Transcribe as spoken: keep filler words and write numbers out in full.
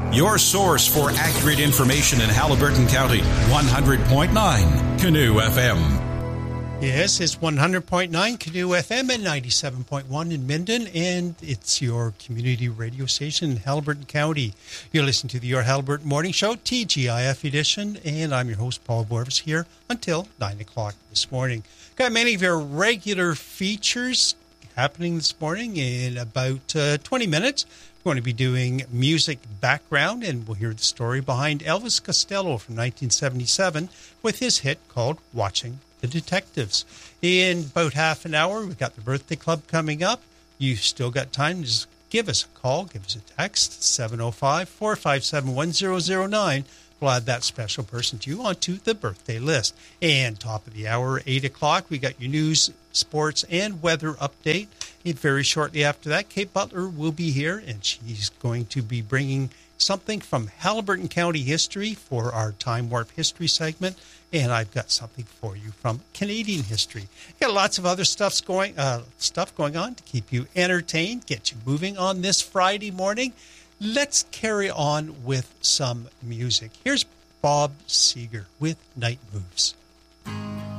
your source for accurate information in Haliburton County, one hundred point nine Canoe F M. Yes, it's one hundred point nine Canoe F M and ninety-seven point one in Minden, and it's your community radio station in Haliburton County. You're listening to the Your Haliburton Morning Show, T G I F edition, and I'm your host, Paul Borvis, here until nine o'clock this morning. Got many of your regular features happening this morning in about uh, twenty minutes. We're going to be doing music background, and we'll hear the story behind Elvis Costello from nineteen seventy-seven with his hit called Watching the Detectives. In about half an hour, we've got the birthday club coming up. You've still got time to just give us a call, give us a text, seven oh five, four five seven, one oh oh nine. We'll add that special person to you onto the birthday list. And top of the hour, eight o'clock, we got your news, sports, and weather update. And very shortly after that, Kate Butler will be here, and she's going to be bringing something from Haliburton County history for our Time Warp History segment. And I've got something for you from Canadian history. Got lots of other stuffs going, uh, stuff going on to keep you entertained, get you moving on this Friday morning. Let's carry on with some music. Here's Bob Seger with Night Moves.